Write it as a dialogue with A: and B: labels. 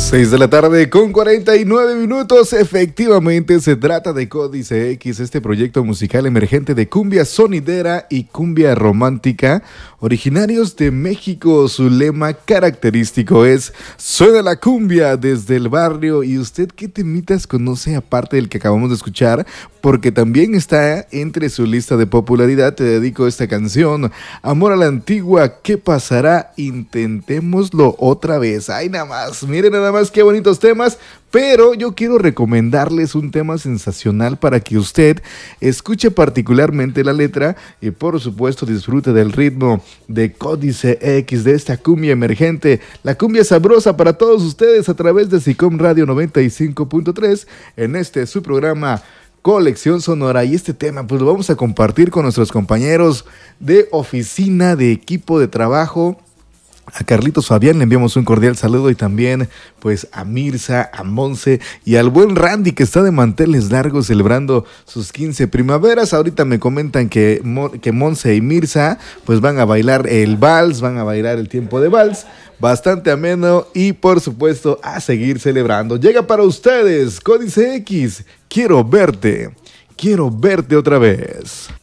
A: 6 de la tarde con 49 minutos. Efectivamente, se trata de Códice X, este proyecto musical emergente de cumbia sonidera y cumbia romántica, originarios de México. Su lema característico es: suena la cumbia desde el barrio. ¿Y usted qué temitas conoce aparte del que acabamos de escuchar? Porque también está entre su lista de popularidad. Te dedico esta canción, Amor a la Antigua. ¿Qué pasará? Intentémoslo otra vez. Ay, nada más, miren nada más qué bonitos temas. Pero yo quiero recomendarles un tema sensacional para que usted escuche particularmente la letra y por supuesto disfrute del ritmo de Códice X, de esta cumbia emergente, la cumbia sabrosa para todos ustedes a través de SICOM Radio 95.3 en este su programa Colección Sonora. Y este tema pues lo vamos a compartir con nuestros compañeros de oficina, de equipo de trabajo. A Carlitos Fabián le enviamos un cordial saludo y también pues a Mirza, a Monse y al buen Randy, que está de manteles largos celebrando sus 15 primaveras. Ahorita me comentan que Monse y Mirza pues van a bailar el vals, van a bailar el tiempo de vals, bastante ameno y por supuesto a seguir celebrando. Llega para ustedes Códice X, quiero verte otra vez.